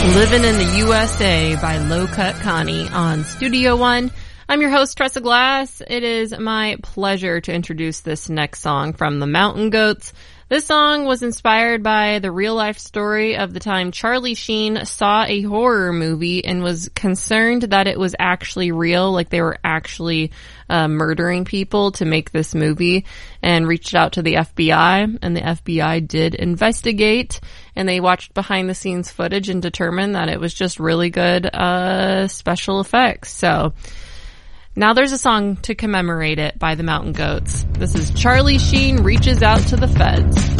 Living in the USA by Low Cut Connie on Studio One. I'm your host, Tressa Glass. It is my pleasure to introduce this next song from the Mountain Goats. This song was inspired by the real-life story of the time Charlie Sheen saw a horror movie and was concerned that it was actually real, like they were actually murdering people to make this movie, and reached out to the FBI, and the FBI did investigate, and they watched behind-the-scenes footage and determined that it was just really good special effects. So now there's a song to commemorate it by the Mountain Goats. This is Charlie Sheen Reaches Out to the Feds.